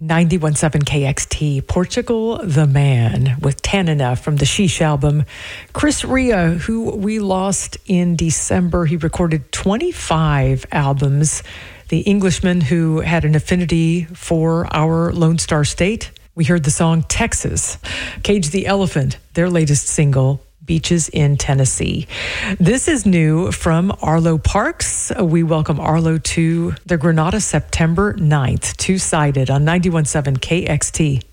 91.7 KXT, Portugal the Man with Tanina from the Sheesh album. Chris Rea, who we lost in December, he recorded 25 albums. The Englishman who had an affinity for our Lone Star State. We heard the song Texas. Cage the Elephant, their latest single, Beaches in Tennessee. This is new from Arlo Parks. We welcome Arlo to the Granada September 9th, two-sided on 91.7 KXT.